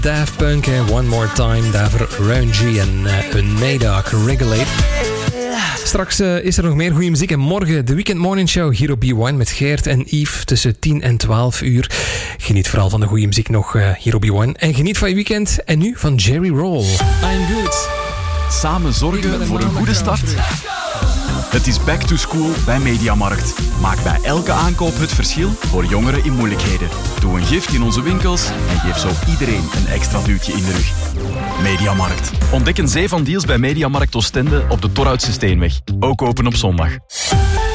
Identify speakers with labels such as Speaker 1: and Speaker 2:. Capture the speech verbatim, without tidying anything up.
Speaker 1: Daft Punk en One More Time. Daarvoor Round G en uh, Unmade Regulate. Straks uh, is er nog meer goede muziek. En morgen de Weekend Morning Show hier op B one met Geert en Yves tussen tien en twaalf uur. Geniet vooral van de goede muziek nog uh, hier op B one. En geniet van je weekend. En nu van Jerry Roll.
Speaker 2: I'm good. Samen zorgen we voor een goede start. Het is back to school bij Mediamarkt. Maak bij elke aankoop het verschil voor jongeren in moeilijkheden. Doe een gift in onze winkels en geef zo iedereen een extra duwtje in de rug. Mediamarkt. Ontdek een zee van deals bij Mediamarkt Oostende op de Torhoutse Steenweg. Ook open op zondag.